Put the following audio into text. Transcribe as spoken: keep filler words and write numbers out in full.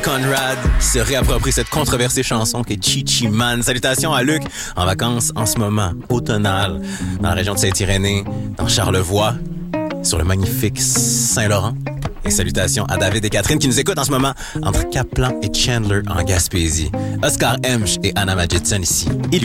Conrad se réapproprie cette controversée chanson qui est Chi-Chi Man. Salutations à Luc, en vacances en ce moment, automnal, dans la région de Saint-Irénée, dans Charlevoix, sur le magnifique Saint-Laurent. Et salutations à David et Catherine qui nous écoutent en ce moment entre Caplan et Chandler en Gaspésie. Oscar Hemsch et Anna Majidson ici.